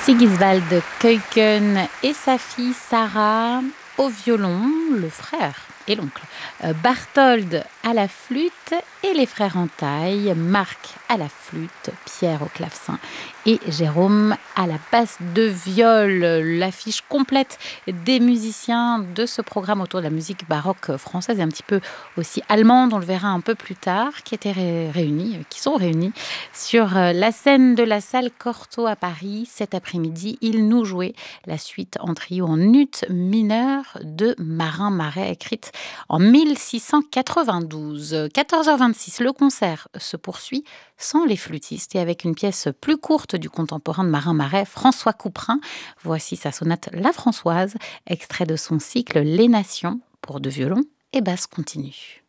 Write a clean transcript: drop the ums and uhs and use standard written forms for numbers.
Sigiswald Keuken et sa fille Sarah au violon, le frère et l'oncle, Barthold à la flûte et les frères en taille, Marc à la flûte, Pierre au clavecin et Jérôme à la basse de viol. L'affiche complète des musiciens de ce programme autour de la musique baroque française et un petit peu aussi allemande, on le verra un peu plus tard, qui sont réunis sur la scène de la salle Cortot à Paris. Cet après-midi, ils nous jouaient la suite en trio en ut mineur de Marin Marais, écrite en 1692. 14h26, le concert se poursuit sans les flûtistes et avec une pièce plus courte du contemporain de Marin Marais, François Couperin. Voici sa sonate La Françoise, extrait de son cycle Les Nations pour deux violons et basse continue.